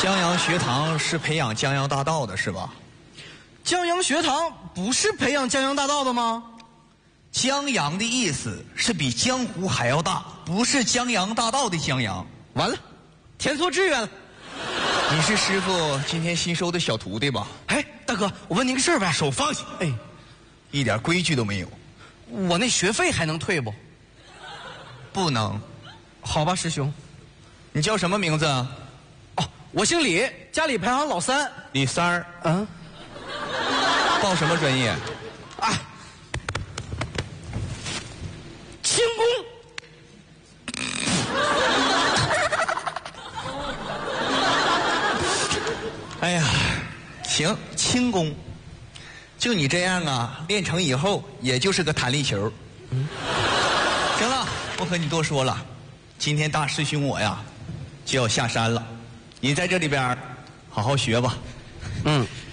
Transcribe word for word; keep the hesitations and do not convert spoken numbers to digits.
江洋学堂是培养江洋大盗的，是吧？ 江洋学堂不是培养江洋大盗的吗？ 江洋的意思是比江湖还要大，不是江洋大盗的江洋。 完了，填错志愿了。 你是师傅今天新收的小徒弟吧？ 哎，大哥，我问您个事儿呗。 手放下！ 哎， 一点规矩都没有。 我那学费还能退不？ 不能。 好吧，师兄。 你叫什么名字？ 哦，我姓李，家里排行老三。 李三儿。 嗯。 报什么专业？ 啊。轻功。 哎呀，行，轻功。就你这样啊，练成以后也就是个弹力球。嗯。行了，不和你多说了。今天大师兄我呀，就要下山了。你在这里边好好学吧。 嗯。